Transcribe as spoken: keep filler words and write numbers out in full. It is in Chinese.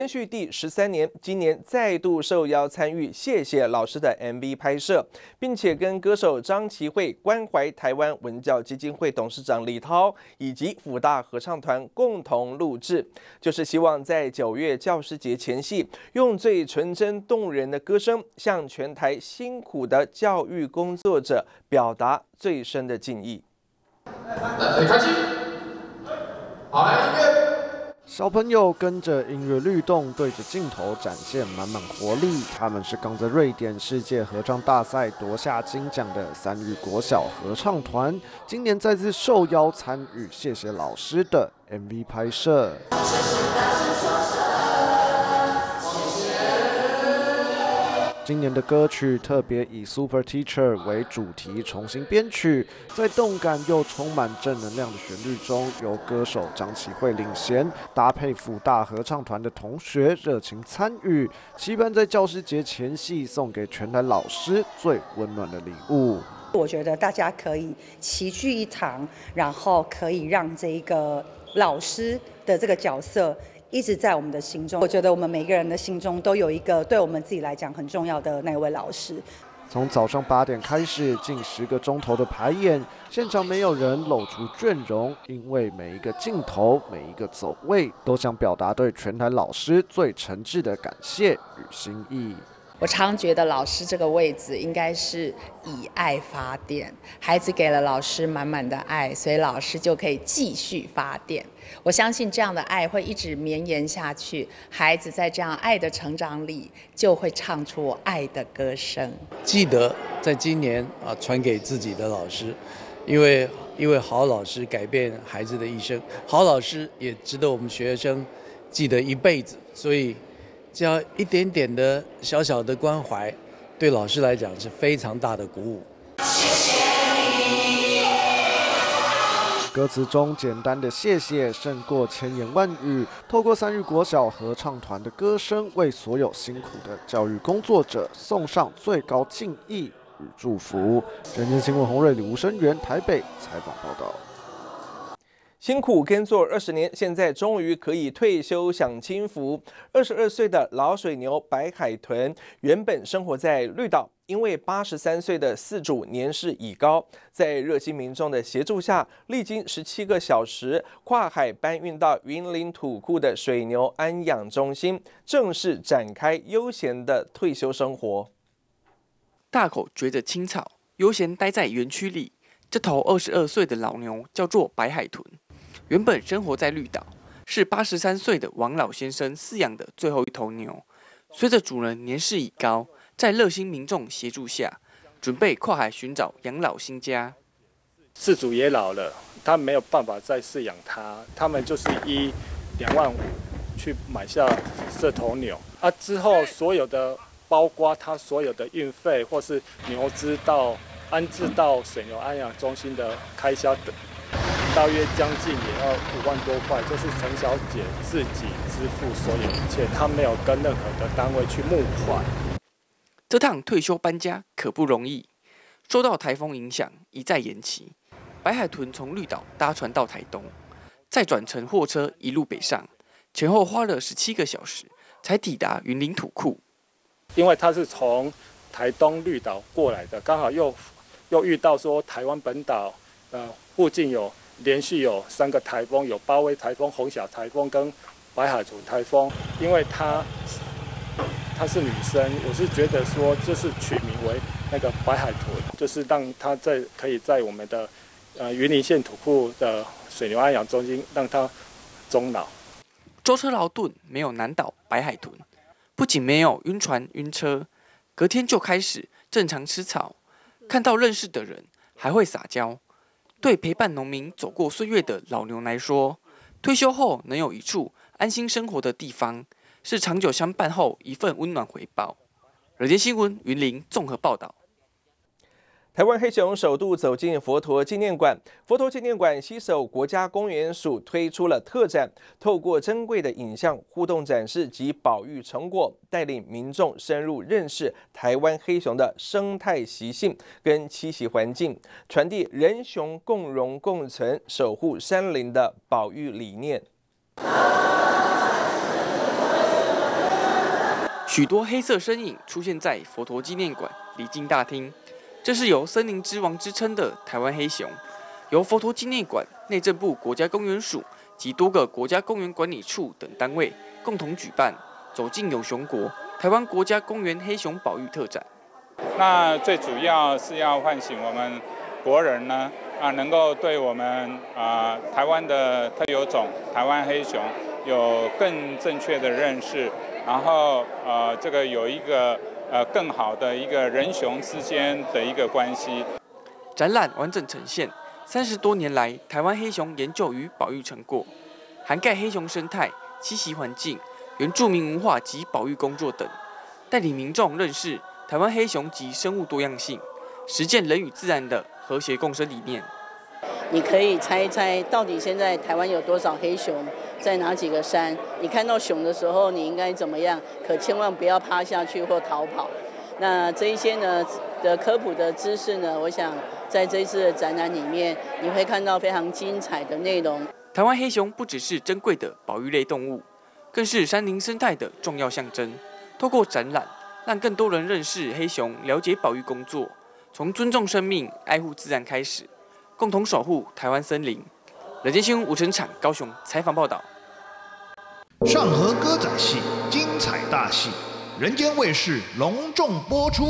连续第十三年，今年再度受邀参与《谢谢老师》的 M V 拍摄，并且跟歌手张琪慧、关怀台湾文教基金会董事长李涛以及辅大合唱团共同录制，就是希望在九月教师节前夕，用最纯真动人的歌声，向全台辛苦的教育工作者表达最深的敬意。 来，开机，好，来音乐。 小朋友跟着音乐律动，对着镜头展现满满活力。他们是刚在瑞典世界合唱大赛夺下金奖的三育国小合唱团，今年再次受邀参与《谢谢老师》的 M V 拍摄。今年的歌曲特别以 Super Teacher 为主题重新编曲，在动感又充满正能量的旋律中，由歌手张琪慧领衔，搭配辅大合唱团的同学热情参与，期盼在教师节前夕送给全台老师最温暖的礼物。 我觉得大家可以齐聚一堂，然后可以让这个老师的这个角色 一直在我们的心中，我觉得我们每个人的心中都有一个对我们自己来讲很重要的那位老师。 从早上八点开始，近十个钟头的排演，现场没有人露出倦容，因为每一个镜头、每一个走位，都想表达对全台老师最诚挚的感谢与心意。 我常觉得老师这个位置应该是以爱发电，孩子给了老师满满的爱，所以老师就可以继续发电。我相信这样的爱会一直绵延下去，孩子在这样爱的成长里，就会唱出爱的歌声。 记得在今年啊，传给自己的老师，因为因为好老师改变孩子的一生，好老师也值得我们学生记得一辈子，所以 这样一点点的小小的关怀，对老师来讲是非常大的鼓舞。 歌词中简单的谢谢胜过千言万语，透过三育国小合唱团的歌声，为所有辛苦的教育工作者送上最高敬意与祝福。人间新闻洪瑞、李吴声源台北采访报道。 辛苦耕作二十年，现在终于可以退休享清福。二十二岁的老水牛白海豚原本生活在绿岛，因为八十三岁的饲主年事已高，在热心民众的协助下，历经十七个小时跨海搬运到云林土库的水牛安养中心，正式展开悠闲的退休生活。 大口嚼着青草，悠闲待在园区里。这头二十二岁的老牛叫做白海豚。 原本生活在绿岛，是八十三岁的王老先生饲养的最后一头牛。随着主人年事已高，在热心民众协助下，准备跨海寻找养老新家。 饲主也老了，他没有办法再饲养它，他们就是以两万五去买下这头牛啊。之后所有的包括他所有的运费，或是牛只到安置到水牛安养中心的开销等。 大约将近也要五万多块，就是陈小姐自己支付所有一切，她没有跟任何的单位去募款。 这趟退休搬家可不容易，受到台风影响，一再延期。白海豚从绿岛搭船到台东，再转乘货车一路北上，前后花了十七个小时才抵达云林土库。 因为他是从台东绿岛过来的，刚好又又遇到说台湾本岛呃附近有 连续有三个台风，有八威台风、红小台风跟白海豚台风。因为她她是女生，我是觉得说，就是取名为那个白海豚，就是让她在可以在我们的呃云林县土库的水牛安养中心让她终老。 舟车劳顿没有难倒白海豚，不仅没有晕船晕车，隔天就开始正常吃草，看到认识的人还会撒娇。 对陪伴农民走过岁月的老牛来说，退休后能有一处安心生活的地方，是长久相伴后一份温暖回报。人间新闻云林综合报道。 台湾黑熊首度走进佛陀纪念馆，佛陀纪念馆携手国家公园署推出了特展，透过珍贵的影像互动展示及保育成果，带领民众深入认识台湾黑熊的生态习性跟栖息环境，传递人熊共荣共存、守护山林的保育理念。 许多黑色身影出现在佛陀纪念馆礼敬大厅，这是由森林之王之称的台湾黑熊，由佛陀纪念馆、内政部国家公园署及多个国家公园管理处等单位共同举办“走进有熊国”台湾国家公园黑熊保育特展。 那最主要是要唤醒我们国人呢，啊，能够对我们啊台湾的特有种台湾黑熊有更正确的认识，然后呃这个有一个呃更好的一个人熊之间的一个关系。 展览完整呈现三十多年来台湾黑熊研究与保育成果，涵盖黑熊生态、栖息环境、原住民文化及保育工作等，带领民众认识台湾黑熊及生物多样性，实践人与自然的和谐共生理念。 你可以猜一猜，到底现在台湾有多少黑熊，在哪几个山？你看到熊的时候，你应该怎么样？可千万不要趴下去或逃跑。那这一些呢的科普的知识呢，我想在这一次的展览里面，你会看到非常精彩的内容。 台湾黑熊不只是珍贵的保育类动物，更是山林生态的重要象征。透过展览，让更多人认识黑熊，了解保育工作，从尊重生命、爱护自然开始，共同守护台湾森林。人间新闻吴成场高雄采访报道。 上河歌仔戏精彩大戏，人间卫视隆重播出。